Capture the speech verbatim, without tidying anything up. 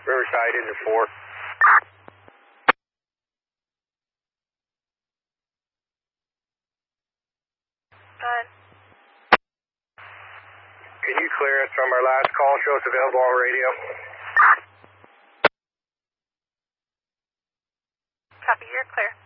Riverside into four. Good. Can you clear us from our last call? Show us available on radio. Copy, you're clear.